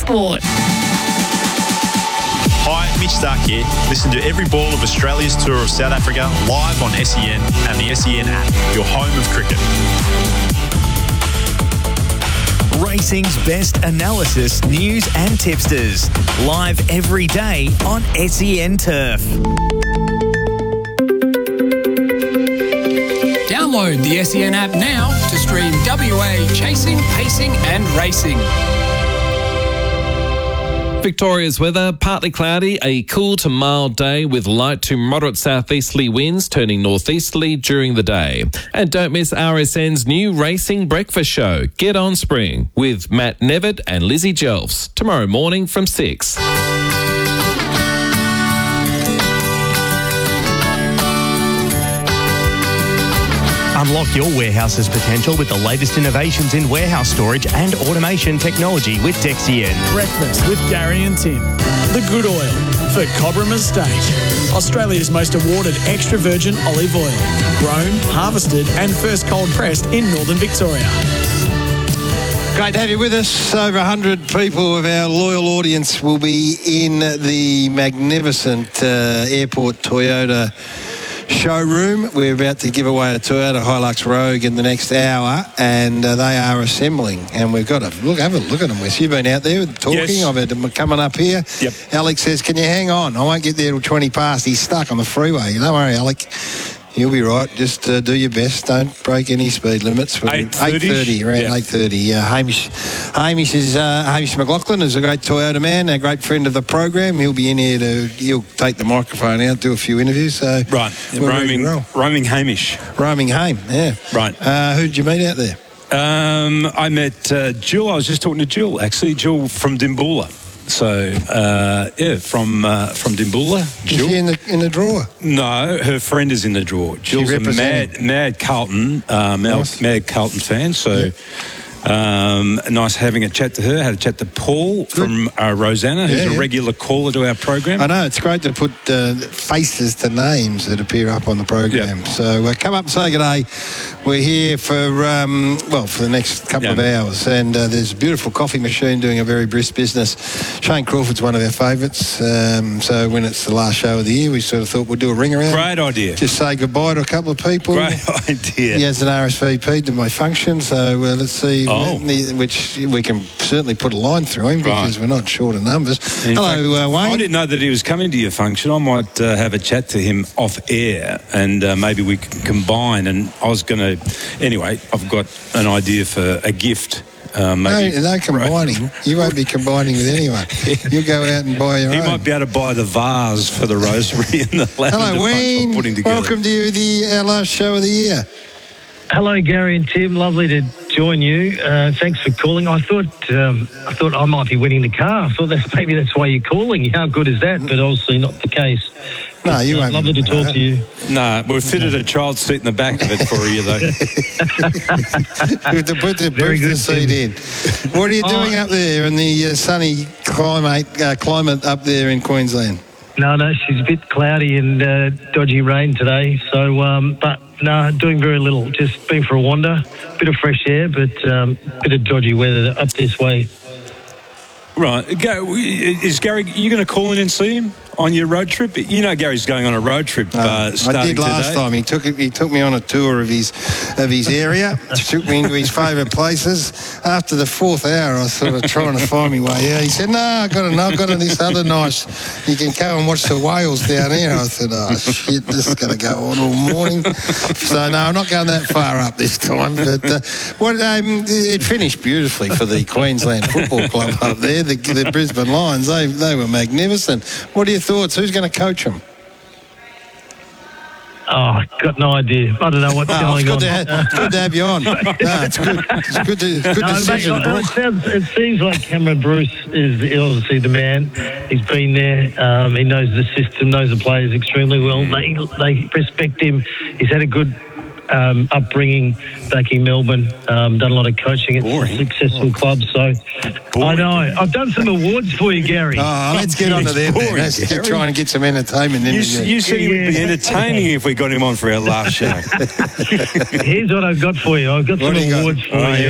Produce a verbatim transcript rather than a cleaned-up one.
Sport. Hi, Mitch Stark here. Listen to every ball of Australia's tour of South Africa live on S E N and the S E N app, your home of cricket. Racing's best analysis, news and tipsters. Live every day on S E N Turf. Download the S E N app now to stream W A chasing, pacing and racing. Victoria's weather, partly cloudy, a cool to mild day with light to moderate southeasterly winds turning northeasterly during the day. And don't miss R S N's new racing breakfast show, Get On Spring, with Matt Nevitt and Lizzie Jelfs, tomorrow morning from six. Unlock your warehouse's potential with the latest innovations in warehouse storage and automation technology with Dexien. Breakfast with Gary and Tim. The Good Oil for Cobram Estate. Australia's most awarded extra virgin olive oil. Grown, harvested and first cold pressed in northern Victoria. Great to have you with us. Over one hundred people of our loyal audience will be in the magnificent uh, Airport Toyota showroom. We're about to give away a Toyota Hilux Rogue in the next hour, and uh, they are assembling. And we've got to look, have a look at them. Wes, you've been out there talking. Yes. I've had them coming up here. Yep. Alex says, "Can you hang on? I won't get there till twenty past." He's stuck on the freeway. Don't worry, Alec. You'll be right. Just uh, do your best. Don't break any speed limits. eight thirty around yeah. eight thirty. Uh, Hamish, Hamish is uh, Hamish McLaughlin is a great Toyota man, a great friend of the program. He'll be in here to. He'll take the microphone out, do a few interviews. So Right, we're ready to roaming, roll. roaming Hamish. Roaming home. Yeah. Right. Uh, who did you meet out there? Um, I met uh, Jill. I was just talking to Jill, actually. Jill from Dimboola. So, uh, yeah, from uh, from Dimboola. Is Jill. she in the in the drawer? No, her friend is in the drawer. Jill's a mad, mad Carlton, uh, Nice. mad Carlton fan. So, um, nice having a chat to her. Had a chat to Paul from uh, Rosanna, who's Yeah, a yeah. regular caller to our program. I know, it's great to put uh, faces to names that appear up on the program. Yeah. So uh, come up and say good day. We're here for, um, well, for the next couple of Yeah. hours. And uh, there's a beautiful coffee machine doing a very brisk business. Shane Crawford's one of our favourites. Um, so when it's the last show of the year, we sort of thought we'd do a ring around. Great idea. Just say goodbye to a couple of people. Great idea. He has an R S V P to my function, so uh, let's see Oh. which we can certainly put a line through him because Right. we're not short of numbers. In Hello, fact, uh, Wayne. I didn't know that he was coming to your function. I might uh, have a chat to him off air and uh, maybe we can combine. And I was going to... Anyway, I've got an idea for a gift. Uh, maybe. No, no combining. You won't be combining with anyone. You'll go out and buy your He own. might be able to buy the vase for the rosary and the lavender Hello, bunch I'm Wayne. putting together. Welcome to you, the our last show of the year. Hello, Gary and Tim. Lovely to join you. Uh, thanks for calling. I thought um, I thought I might be winning the car. I thought that's maybe that's why you're calling. How good is that? But obviously not the case. No, you uh, won't. Lovely to talk to you. No, we've fitted a child seat in the back of it for you, though. to put the, Very put the good, seat in. What are you doing Oh. up there in the uh, sunny climate uh, climate up there in Queensland? No, no, she's a bit cloudy and uh, dodgy rain today. So, um, but no, doing very little. Just been for a wander, bit of fresh air, but um, bit of dodgy weather up this way. Right. Go, is Gary, you going to call in and see him on your road trip? You know Gary's going on a road trip uh, Uh, starting I did last today. time. He took he took me on a tour of his of his area. Took me into his favourite places. After the fourth hour, I was sort of trying to find my way out. He said, "No, I got enough. I've got this other nice. You can come and watch the whales down here." I said, "Oh shit, this is going to go on all morning." So no, I'm not going that far up this time. But uh, what um, it finished beautifully for the Queensland Football Club up there. The, the Brisbane Lions. They they were magnificent. What are your thoughts? Who's going to coach them? Oh, got no idea. I don't know what's Oh, going it's on. good, to have, it's good to have you on. No, it's good. It's good, to, it's good No, decision, mate, uh, it, Brooke. sounds, it seems like Cameron Bruce is obviously the man. He's been there. Um, he knows the system, knows the players extremely well. They they respect him. He's had a good um, upbringing back in Melbourne. Um, done a lot of coaching at Boring. successful clubs. So I know. I've done some awards for you, Gary. Oh, let's get on to them then. boring, Let's get Gary. trying to get some entertainment in You, the you said he would be Yeah. entertaining if we got him on for our last show. Here's what I've got for you. I've got What some do you got? awards for Oh, you.